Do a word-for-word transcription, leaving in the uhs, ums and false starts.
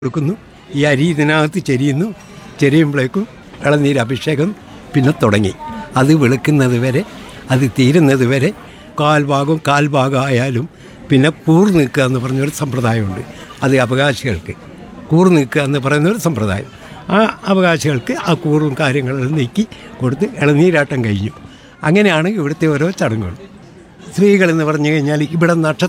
കൊടുക്കുന്നു. ഈ അരി ഇതിനകത്ത് ചെരിയുന്നു. ചെരിയുമ്പോഴേക്കും ഇളനീര് അഭിഷേകം പിന്നെ തുടങ്ങി. അത് വെളുക്കുന്നത് വരെ, അത് തീരുന്നത് വരെ കാൽഭാഗം കാൽഭാഗമായാലും പിന്നെ കൂർ നിൽക്കുക എന്ന് പറഞ്ഞൊരു സമ്പ്രദായമുണ്ട്. അത് അവകാശികൾക്ക് കൂർ നിൽക്കുക എന്ന് പറയുന്നൊരു സമ്പ്രദായം. ആ അവകാശികൾക്ക് ആ കൂറും കാര്യങ്ങളും നീക്കി കൊടുത്ത് ഇളനീരാട്ടം കഴിഞ്ഞു. അങ്ങനെയാണ് ഇവിടുത്തെ ഓരോ ചടങ്ങുകൾ. സ്ത്രീകളെന്ന് പറഞ്ഞു കഴിഞ്ഞാൽ ഇവിടെ നക്ഷത്ര